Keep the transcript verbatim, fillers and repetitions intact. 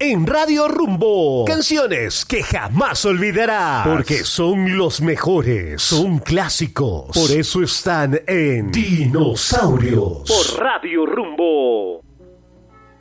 en Radio Rumbo. Canciones que jamás olvidarás, porque son los mejores, son clásicos. Por eso están en Dinosaurios. Por Radio Rumbo.